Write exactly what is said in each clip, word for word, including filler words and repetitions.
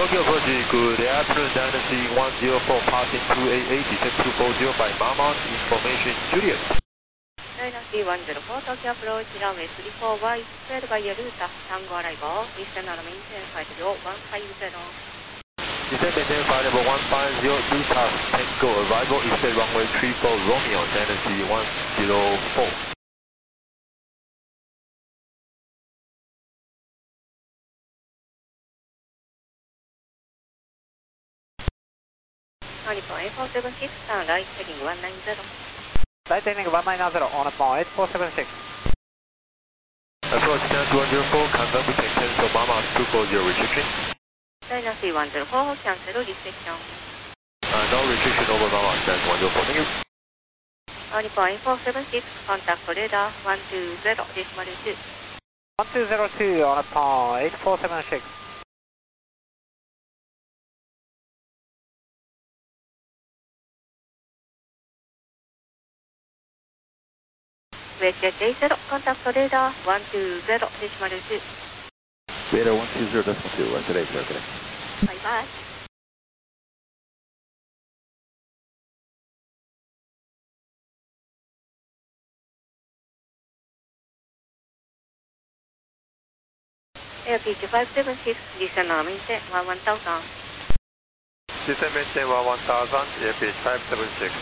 Tokyo approach, good afternoon, Dynasty one zero four, passing two eight eight, descent two four zero by Mama, information Juliet. Dynasty one zero four, Tokyo approach, runway three four Y, cleared by Yaruta, Tango arrival, descent and maintain five zero one five zero. Descent maintain five level one five zero, Luta, Tango, arrival, exit runway three four Romeo, Dynasty one zero four. Nippon eight four seven six, turn right heading one nine zero. Right heading one nine zero on Nippon eight four seven six. Approach Dynasty one zero four, confirm we can cancel Mama two four zero restriction. Dynasty one zero four, cancel restriction. Uh, no restriction over Mama, Dynasty one zero four, thank you. Nippon eight four seven six, contact radar one two zero decimal two. one two zero two on Nippon eight four seven six. W H H eight zero, contact radar one two zero decimal two. Radar one two zero decimal two, right today, sir, okay. Bye bye. Air P Q five seven six, descend and maintain one one thousand. Descent maintain one one thousand, Air P H five seven six.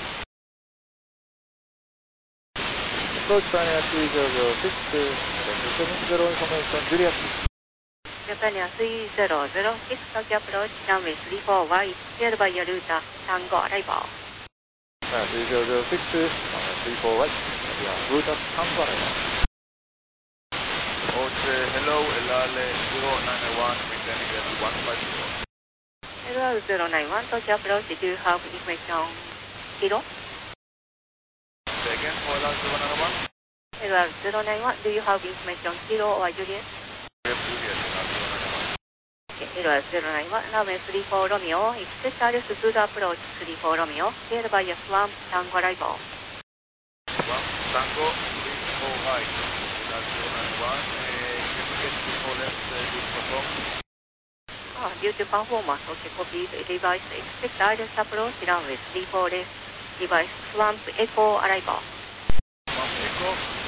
Approach Japan three zero zero six, seven zero information Juliet. Japan three zero zero six, Tokyo approach, runway three four Y, cleared by Yaruta, Tango arrival. three zero zero six, three four Y, Yaruta, Tango arrival. Approach, hello, L R zero nine one, maintaining at one five zero. L R zero nine one, Tokyo approach, do you have information kilo? Say again, for L R zero nine one? L R zero nine one, do you have information kilo or Juliet? We have Juliet, L R zero nine one. Okay, L R zero nine one, runway three four Romeo, expect R S to the approach three four Romeo, cleared by S one, Tango arrival. one, Tango, three four Y, L R zero nine one, can you get three four left, uh, due to perform? Ah, due to performance, okay, copy, device, expect R S approach, runway three four left, device swamp, echo arrival. Swamp echo.